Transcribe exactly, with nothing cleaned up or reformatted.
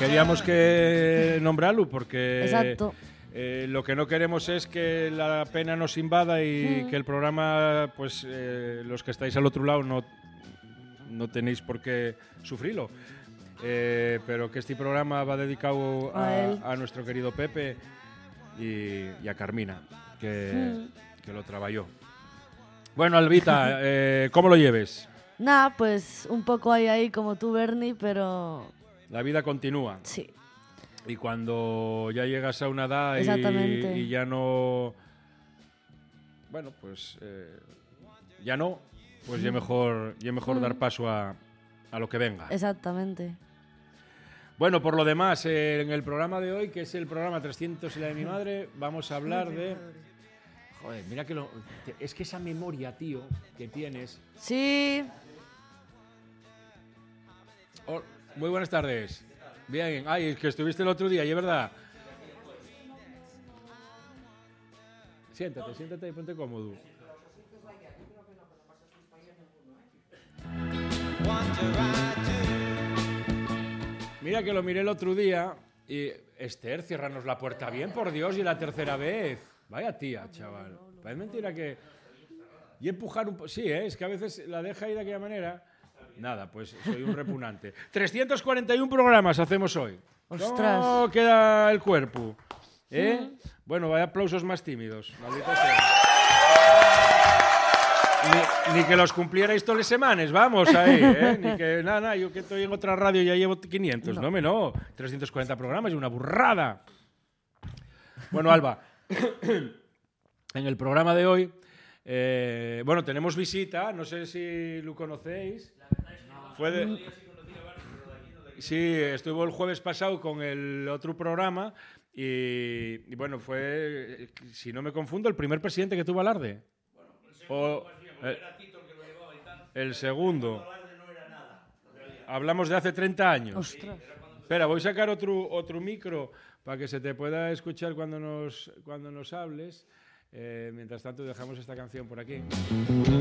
queríamos que nombrarlo porque Exacto. eh, lo que no queremos es que la pena nos invada y Mm. que el programa, pues eh, los que estáis al otro lado no, no tenéis por qué sufrirlo. Eh, pero que este programa va dedicado A a, él. a nuestro querido Pepe y, y a Carmina, que, Mm. que lo trabajó. Bueno, Albita, eh, ¿cómo lo lleves? Nada, pues un poco ahí, ahí como tú, Bernie, pero La vida continúa. sí. Y cuando ya llegas a una edad y, Exactamente. y ya no... Bueno, pues eh, ya no, pues ya mejor, ya mejor Mm. dar paso a, a lo que venga. Exactamente. Bueno, por lo demás, eh, en el programa de hoy, que es el programa trescientos y la de mi madre, vamos a hablar de... Joder, mira que lo... Es que esa memoria, tío, que tienes... Sí. Oh, muy buenas tardes. Bien, ay, es que estuviste el otro día, ¿y es verdad? Siéntate, siéntate y ponte cómodo. Mira que lo miré el otro día y... Esther, ciérranos la puerta bien, por Dios, y la tercera vez. Vaya tía, chaval. Parece mentira que... Y empujar un poco... Sí, ¿eh? Es que a veces la deja ir de aquella manera... Nada, pues soy un repugnante. trescientos cuarenta y uno programas hacemos hoy. Ostras. ¿Cómo queda el cuerpo? ¿Eh? Mm. Bueno, vaya aplausos más tímidos. Maldito sea. Ni, ni que los cumplierais todas las semanas, vamos ahí, ¿eh? Ni que, nada, nada, yo que estoy en otra radio ya llevo quinientos, no, no me no. trescientos cuarenta programas y una burrada. Bueno, Alba, en el programa de hoy, eh, bueno, tenemos visita, no sé si lo conocéis. Fue de... Sí, estuvo el jueves pasado con el otro programa y, y bueno, fue, si no me confundo, el primer presidente que tuvo Alarde. O, eh, el segundo. Hablamos de hace treinta años. Ostras. Espera, voy a sacar otro, otro micro para que se te pueda escuchar cuando nos, cuando nos hables. Eh, mientras tanto, dejamos esta canción por aquí.